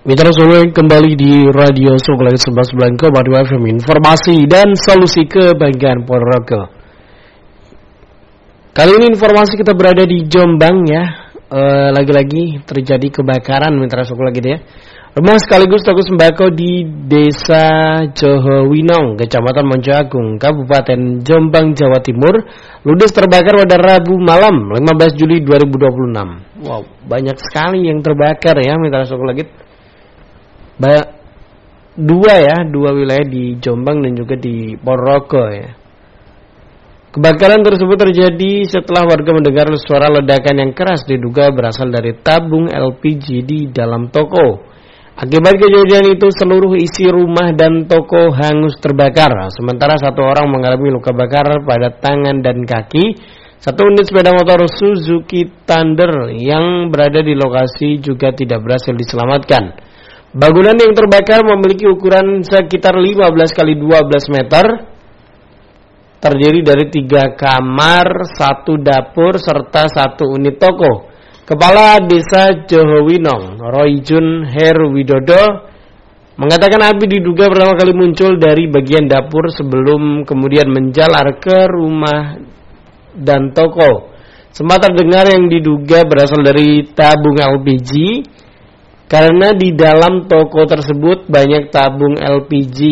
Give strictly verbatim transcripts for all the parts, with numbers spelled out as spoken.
Mitra sore kembali di Radio Sokolaget sebelas sembilan koma dua F M, informasi dan solusi kebahagiaan Ponorogo. Kali ini informasi kita berada di Jombang ya. E, lagi-lagi terjadi kebakaran Mitra Sokolaget ya. Rumah sekaligus toko sembako di Desa Johowinong, Kecamatan Monjo Agung, Kabupaten Jombang, Jawa Timur, ludes terbakar pada Rabu malam lima belas Juli dua ribu dua puluh enam. Wow, banyak sekali yang terbakar ya Mitra Sokolaget. Ba- dua ya, dua wilayah di Jombang dan juga di Ponorogo ya. Kebakaran tersebut terjadi setelah warga mendengar suara ledakan yang keras diduga berasal dari tabung L P G di dalam toko. Akibat kejadian itu seluruh isi rumah dan toko hangus terbakar. Sementara satu orang mengalami luka bakar pada tangan dan kaki. Satu unit sepeda motor Suzuki Thunder yang berada di lokasi juga tidak berhasil diselamatkan. Bangunan yang terbakar memiliki ukuran sekitar lima belas kali dua belas meter. Terdiri dari tiga kamar, satu dapur, serta satu unit toko. Kepala Desa Johowinong, Royjun Herwidodo, mengatakan api diduga pertama kali muncul dari bagian dapur sebelum kemudian menjalar ke rumah dan toko. Sempat terdengar yang diduga berasal dari tabung L P G, karena di dalam toko tersebut banyak tabung L P G.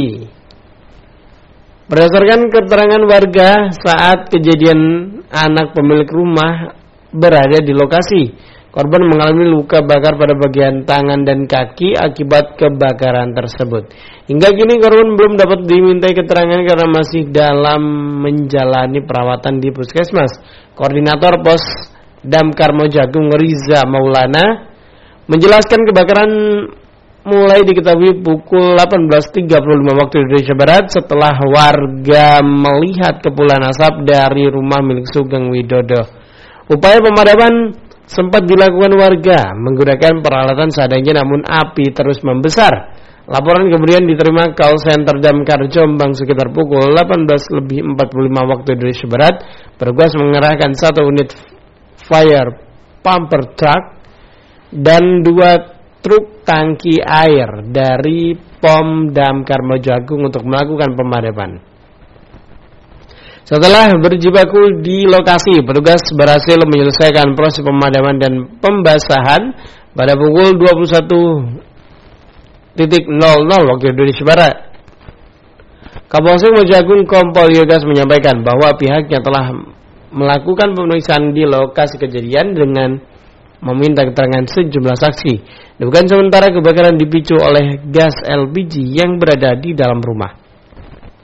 Berdasarkan keterangan warga saat kejadian, anak pemilik rumah berada di lokasi. Korban mengalami luka bakar pada bagian tangan dan kaki akibat kebakaran tersebut. Hingga kini korban belum dapat dimintai keterangan karena masih dalam menjalani perawatan di puskesmas. Koordinator Pos Damkar Mojagung Riza Maulana menjelaskan kebakaran mulai diketahui pukul delapan belas tiga puluh lima waktu Indonesia Barat setelah warga melihat kepulan asap dari rumah milik Sugeng Widodo. Upaya pemadaman sempat dilakukan warga menggunakan peralatan seadanya, namun api terus membesar. Laporan kemudian diterima call center Damkar Jombang sekitar pukul delapan belas lebih empat puluh lima waktu Indonesia Barat. Petugas mengerahkan satu unit fire pumper truck dan dua truk tangki air dari Pom Damkar Mojo Agung untuk melakukan pemadaman. Setelah berjibaku di lokasi, petugas berhasil menyelesaikan proses pemadaman dan pembasahan pada pukul dua puluh satu nol nol waktu Indonesia Barat. Kapolsek Mojo Agung Kompol Yogas menyampaikan bahwa pihaknya telah melakukan pemeriksaan di lokasi kejadian dengan meminta keterangan sejumlah saksi. Dugaan sementara kebakaran dipicu oleh gas L P G yang berada di dalam rumah.